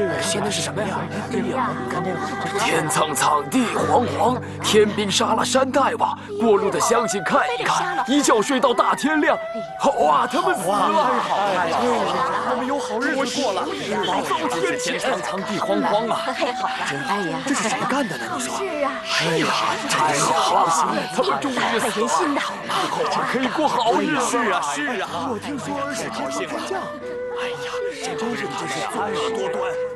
这写的是什么呀？ 哎呀，看这个， 天苍苍，地黄黄，天兵杀了山大王。过路的乡亲看一看，一觉睡到大天亮。好啊，他们死了！ 哎呀，我们有好日子过了。 遭天谴！天苍苍，地荒荒啊！ 太好了！哎呀， 这是谁干的呢？你说？ 是啊， 哎呀，太好了！他们终于死了，以后可以过好日子。 是啊，是啊。我听说是天上天降。 哎呀，这帮人真是作恶多端。